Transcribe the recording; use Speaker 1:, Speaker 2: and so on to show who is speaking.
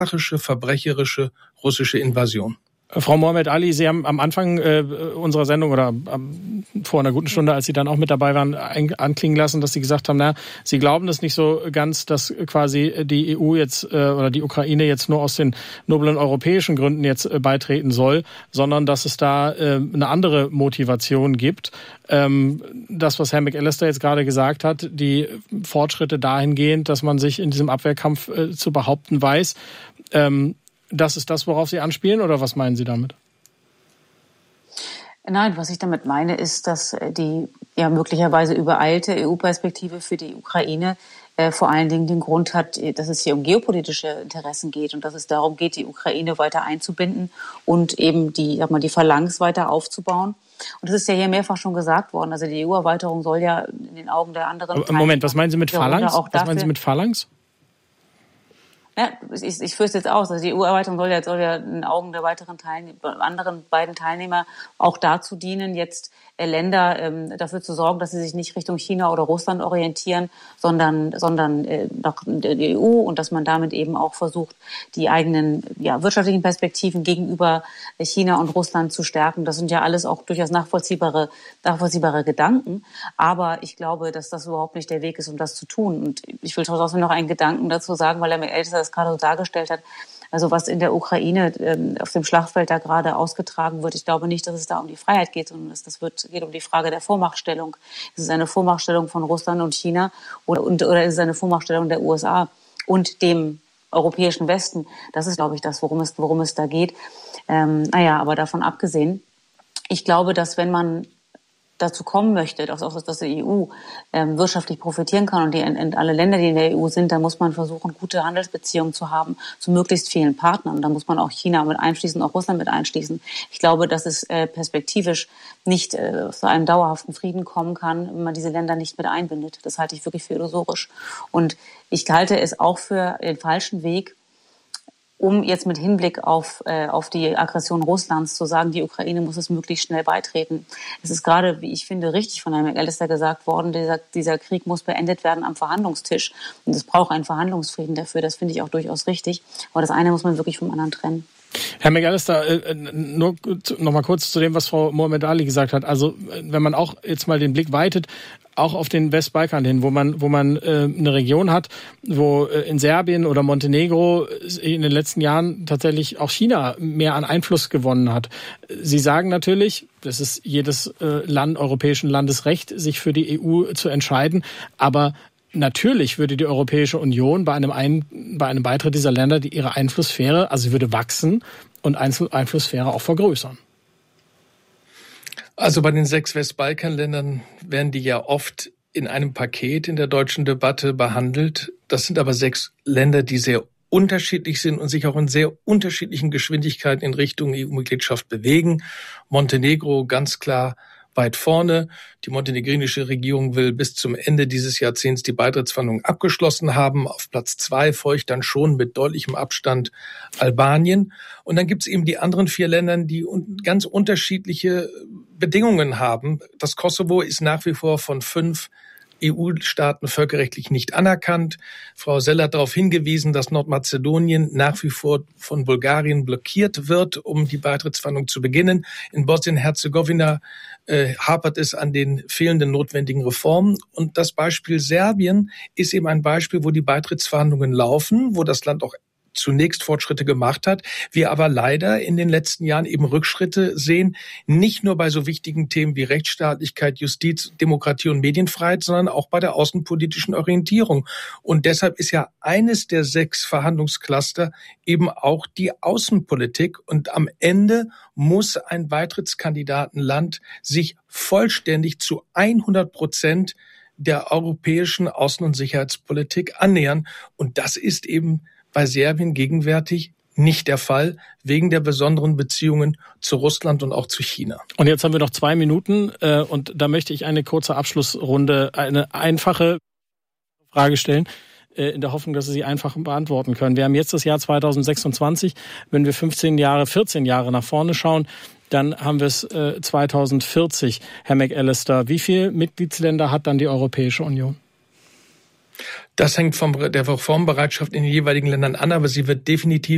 Speaker 1: verbrecherische russische Invasion.
Speaker 2: Frau Mohammed Ali, Sie haben am Anfang unserer Sendung oder vor einer guten Stunde, als Sie dann auch mit dabei waren, anklingen lassen, dass Sie gesagt haben, Sie glauben das nicht so ganz, dass quasi die EU jetzt oder die Ukraine jetzt nur aus den noblen europäischen Gründen jetzt beitreten soll, sondern dass es da eine andere Motivation gibt. Das, was Herr McAllister jetzt gerade gesagt hat, die Fortschritte dahingehend, dass man sich in diesem Abwehrkampf zu behaupten weiß, das ist das, worauf Sie anspielen, oder was meinen Sie damit?
Speaker 3: Nein, was ich damit meine, ist, dass die ja möglicherweise übereilte EU-Perspektive für die Ukraine vor allen Dingen den Grund hat, dass es hier um geopolitische Interessen geht und dass es darum geht, die Ukraine weiter einzubinden und eben die Phalanx weiter aufzubauen. Und das ist ja hier mehrfach schon gesagt worden. Also die EU-Erweiterung soll ja in den Augen der anderen...
Speaker 2: Moment, was meinen Sie mit Phalanx? Was meinen Sie mit Phalanx?
Speaker 3: Ja, ich führe es jetzt aus. Also die EU-Erweiterung soll ja in den Augen der anderen beiden Teilnehmer auch dazu dienen, jetzt Länder dafür zu sorgen, dass sie sich nicht Richtung China oder Russland orientieren, sondern nach der EU, und dass man damit eben auch versucht, die eigenen wirtschaftlichen Perspektiven gegenüber China und Russland zu stärken. Das sind ja alles auch durchaus nachvollziehbare Gedanken. Aber ich glaube, dass das überhaupt nicht der Weg ist, um das zu tun. Und ich will trotzdem noch einen Gedanken dazu sagen, weil Herr McAllister das gerade so dargestellt hat. Also was in der Ukraine auf dem Schlachtfeld da gerade ausgetragen wird, ich glaube nicht, dass es da um die Freiheit geht, sondern geht um die Frage der Vormachtstellung. Ist es eine Vormachtstellung von Russland und China oder ist es eine Vormachtstellung der USA und dem europäischen Westen? Das ist, glaube ich, das, worum es da geht. Aber davon abgesehen, ich glaube, dass wenn man dazu kommen möchte, dass die EU wirtschaftlich profitieren kann und alle Länder, die in der EU sind, dann muss man versuchen, gute Handelsbeziehungen zu haben zu möglichst vielen Partnern. Und da muss man auch China mit einschließen, auch Russland mit einschließen. Ich glaube, dass es perspektivisch nicht zu einem dauerhaften Frieden kommen kann, wenn man diese Länder nicht mit einbindet. Das halte ich wirklich für illusorisch. Und ich halte es auch für den falschen Weg, um jetzt mit Hinblick auf die Aggression Russlands zu sagen, die Ukraine muss es möglichst schnell beitreten. Es ist gerade, wie ich finde, richtig von Herrn McAllister gesagt worden, dieser Krieg muss beendet werden am Verhandlungstisch. Und es braucht einen Verhandlungsfrieden dafür. Das finde ich auch durchaus richtig. Aber das eine muss man wirklich vom anderen trennen.
Speaker 2: Herr McAllister, nur noch mal kurz zu dem, was Frau Mohammed Ali gesagt hat. Also wenn man auch jetzt mal den Blick weitet, auch auf den Westbalkan hin, wo man eine Region hat, wo in Serbien oder Montenegro in den letzten Jahren tatsächlich auch China mehr an Einfluss gewonnen hat. Sie sagen natürlich, das ist jedes europäischen Landes Recht, sich für die EU zu entscheiden, aber natürlich würde die Europäische Union bei einem Beitritt dieser Länder ihre Einflusssphäre, also sie würde wachsen und Einflusssphäre auch vergrößern.
Speaker 1: Also bei den 6 Westbalkanländern werden die ja oft in einem Paket in der deutschen Debatte behandelt. Das sind aber 6 Länder, die sehr unterschiedlich sind und sich auch in sehr unterschiedlichen Geschwindigkeiten in Richtung EU-Mitgliedschaft bewegen. Montenegro ganz klar weit vorne. Die montenegrinische Regierung will bis zum Ende dieses Jahrzehnts die Beitrittsverhandlungen abgeschlossen haben. Auf Platz 2 folgt dann schon mit deutlichem Abstand Albanien. Und dann gibt es eben die anderen 4 Länder, die ganz unterschiedliche Bedingungen haben. Das Kosovo ist nach wie vor von 5 EU-Staaten völkerrechtlich nicht anerkannt. Frau Sell hat darauf hingewiesen, dass Nordmazedonien nach wie vor von Bulgarien blockiert wird, um die Beitrittsverhandlungen zu beginnen. In Bosnien-Herzegowina hapert es an den fehlenden notwendigen Reformen. Und das Beispiel Serbien ist eben ein Beispiel, wo die Beitrittsverhandlungen laufen, wo das Land auch zunächst Fortschritte gemacht hat, wir aber leider in den letzten Jahren eben Rückschritte sehen, nicht nur bei so wichtigen Themen wie Rechtsstaatlichkeit, Justiz, Demokratie und Medienfreiheit, sondern auch bei der außenpolitischen Orientierung. Und deshalb ist ja eines der 6 Verhandlungscluster eben auch die Außenpolitik. Und am Ende muss ein Beitrittskandidatenland sich vollständig zu 100% der europäischen Außen- und Sicherheitspolitik annähern. Und das ist eben bei Serbien gegenwärtig nicht der Fall, wegen der besonderen Beziehungen zu Russland und auch zu China.
Speaker 2: Und jetzt haben wir noch 2 Minuten und da möchte ich eine kurze Abschlussrunde, eine einfache Frage stellen, in der Hoffnung, dass Sie sie einfach beantworten können. Wir haben jetzt das Jahr 2026. Wenn wir 14 Jahre nach vorne schauen, dann haben wir es 2040. Herr McAllister, wie viele Mitgliedsländer hat dann die Europäische Union?
Speaker 1: Das hängt von der Reformbereitschaft in den jeweiligen Ländern an, aber sie wird definitiv